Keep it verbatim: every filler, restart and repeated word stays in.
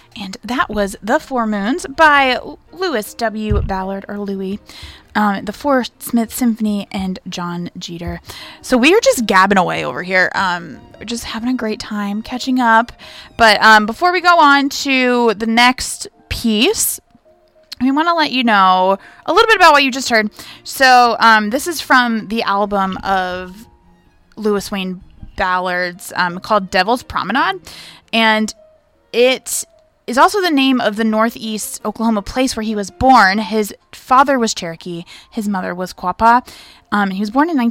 And that was The Four Moons by Lewis W. Ballard, or Louis, um, The Four Smith Symphony, and John Jeter. So we are just gabbing away over here. Um, we're just having a great time catching up. But um, before we go on to the next piece, we want to let you know a little bit about what you just heard. So um, this is from the album of Lewis Wayne Ballard's um, called Devil's Promenade. And it is also the name of the Northeast Oklahoma place where he was born. His father was Cherokee. His mother was Quapaw. Um, he was born in